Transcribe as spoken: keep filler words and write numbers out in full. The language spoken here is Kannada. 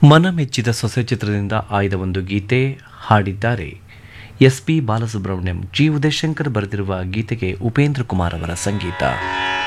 ಮನಮೆಚ್ಚಿದ ಸೊಸೆ ಚಿತ್ರದಿಂದ ಆಯ್ದ ಒಂದು ಗೀತೆ ಹಾಡಿದ್ದಾರೆ S P Balasubrahmanyam. G Udayashankar ಬರೆದಿರುವ ಗೀತೆಗೆ ಉಪೇಂದ್ರ ಕುಮಾರ್ ಅವರ ಸಂಗೀತ.